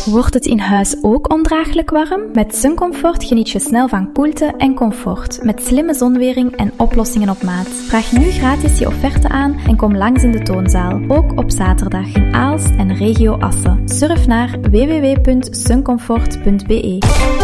Wordt het in huis ook ondraaglijk warm? Met Suncomfort geniet je snel van koelte en comfort, met slimme zonwering en oplossingen op maat. Vraag nu gratis je offerte aan en kom langs in de toonzaal, ook op zaterdag in Aalst en regio Assen. Surf naar www.suncomfort.be.